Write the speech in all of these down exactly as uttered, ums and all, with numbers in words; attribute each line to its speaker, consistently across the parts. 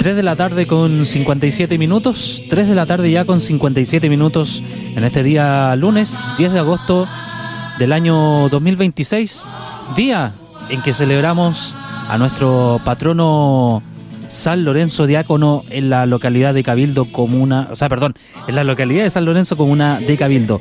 Speaker 1: tres de la tarde con cincuenta y siete minutos, tres de la tarde ya con cincuenta y siete minutos en este día lunes, diez de agosto del año dos mil veintiséis, día en que celebramos a nuestro patrono San Lorenzo Diácono en la localidad de Cabildo, comuna, o sea, perdón, en la localidad de San Lorenzo, comuna de Cabildo.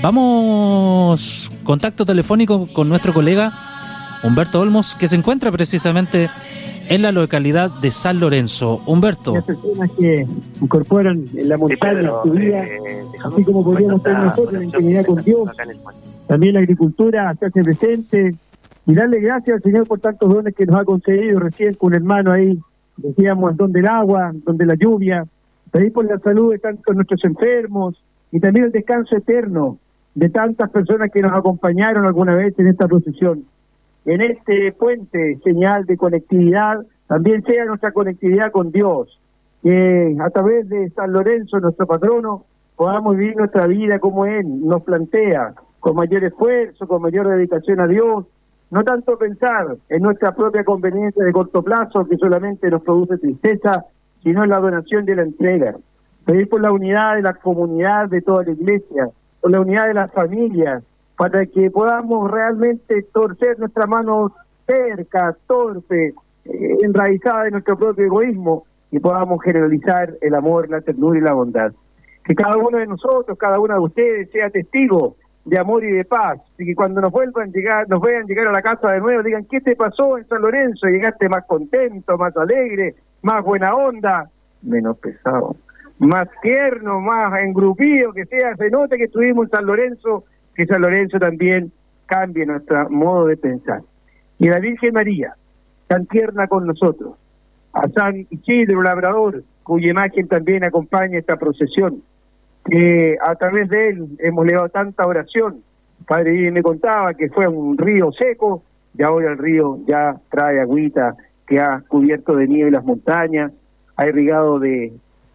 Speaker 1: Vamos, contacto telefónico con nuestro colega Humberto Olmos, que se encuentra precisamente en la localidad de San Lorenzo. Humberto.
Speaker 2: Las personas que incorporan en la montaña sí, su vida, eh, así como podríamos tener nosotros en intimidad con Dios, también la agricultura se hace presente, y darle gracias al Señor por tantos dones que nos ha concedido. Recién con un hermano ahí decíamos el don del agua, el don de la lluvia, pedir por la salud de tantos nuestros enfermos, y también el descanso eterno de tantas personas que nos acompañaron alguna vez en esta procesión. En este puente, señal de conectividad, también sea nuestra conectividad con Dios, que a través de San Lorenzo, nuestro patrono, podamos vivir nuestra vida como Él nos plantea, con mayor esfuerzo, con mayor dedicación a Dios, no tanto pensar en nuestra propia conveniencia de corto plazo, que solamente nos produce tristeza, sino en la donación de la entrega. Pedir por la unidad de la comunidad, de toda la iglesia, por la unidad de las familias, para que podamos realmente torcer nuestra mano terca, torpe, eh, enraizada en nuestro propio egoísmo, y podamos generalizar el amor, la ternura y la bondad. Que cada uno de nosotros, cada uno de ustedes sea testigo de amor y de paz, y que cuando nos vuelvan a llegar, nos vean llegar a la casa de nuevo, digan: ¿qué te pasó en San Lorenzo? Llegaste más contento, más alegre, más buena onda, menos pesado, más tierno, más engrupido, que sea, se note que estuvimos en San Lorenzo, que San Lorenzo también cambie nuestro modo de pensar. Y a la Virgen María, tan tierna con nosotros, a San Isidro Labrador, cuya imagen también acompaña esta procesión, que a través de él hemos elevado tanta oración. Padre Díaz me contaba que fue un río seco, y ahora el río ya trae agüita que ha cubierto de nieve las montañas, ha irrigado de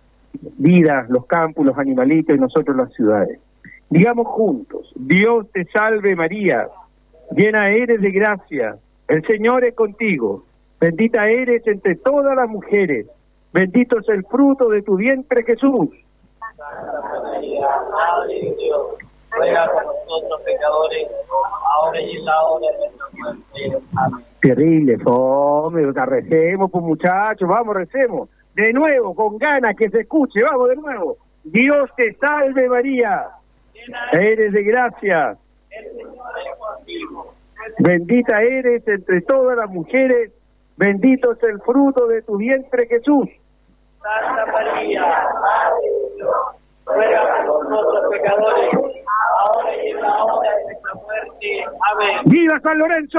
Speaker 2: vida los campos, los animalitos y nosotros las ciudades. Digamos juntos: Dios te salve María, llena eres de gracia, el Señor es contigo, bendita eres entre todas las mujeres, bendito es el fruto de tu vientre Jesús.
Speaker 3: Santa María, Madre de Dios, ruega por nosotros pecadores, ahora y en la hora de nuestra muerte. Amén.
Speaker 2: Terrible, fome, recemos pues muchachos, vamos, recemos, de nuevo, con ganas, que se escuche, vamos de nuevo. Dios te salve María, eres de gracia,
Speaker 3: el Señor es contigo,
Speaker 2: bendita eres entre todas las mujeres, bendito es el fruto de tu vientre Jesús.
Speaker 3: Santa María, Madre de Dios, ruega por nosotros pecadores, ahora y en la hora de nuestra muerte. Amén.
Speaker 2: ¡Viva San Lorenzo!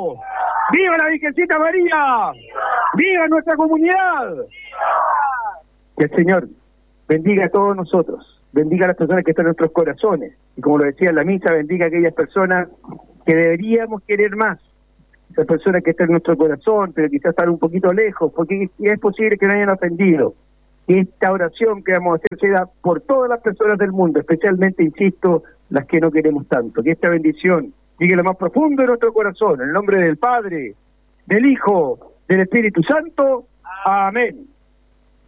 Speaker 2: ¡Viva la Virgencita María! ¡Viva nuestra comunidad! Que el Señor bendiga a todos nosotros, bendiga a las personas que están en nuestros corazones, y como lo decía en la misa, bendiga a aquellas personas que deberíamos querer más, esas personas que están en nuestro corazón, pero quizás están un poquito lejos, porque es posible que no hayan ofendido. Y esta oración que vamos a hacer será por todas las personas del mundo, especialmente, insisto, las que no queremos tanto. Que esta bendición llegue a lo más profundo de nuestro corazón, en el nombre del Padre, del Hijo, del Espíritu Santo. Amén.